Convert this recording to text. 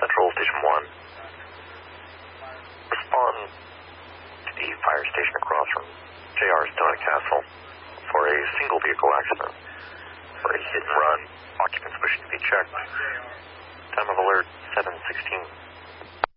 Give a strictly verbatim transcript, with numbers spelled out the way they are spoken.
Central Station one. Respond to the fire station across from J R Stoney Castle for a single vehicle accident. For a hit and run, occupants wishing to be checked. Time of alert seven sixteen.